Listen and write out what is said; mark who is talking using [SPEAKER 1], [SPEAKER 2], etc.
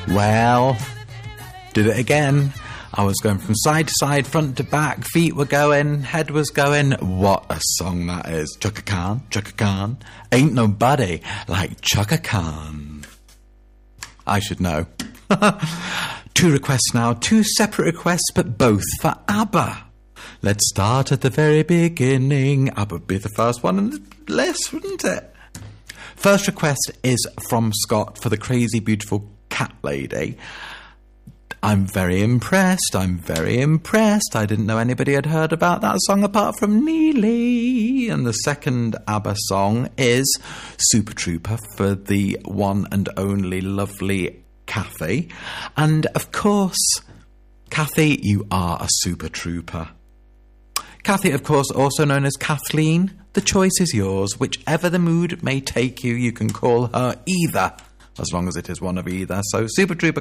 [SPEAKER 1] Well, did it again. I was going from side to side, front to back, feet were going, head was going. What a song that is. Chaka Khan, Chaka Khan. Ain't nobody like Chaka Khan. I should know. 2 requests now, 2 separate requests, but both for ABBA. Let's start at the very beginning. ABBA would be the first one on the list, wouldn't it? First request is from Scott for the Crazy Beautiful Cat Lady. I'm very impressed. I didn't know anybody had heard about that song apart from Neely. And the second ABBA song is Super Trooper for the one and only lovely Kathy. And of course, Kathy, you are a super trooper. Kathy, of course, also known as Kathleen. The choice is yours. Whichever the mood may take you, you can call her either, as long as it is one of either. So Super Trooper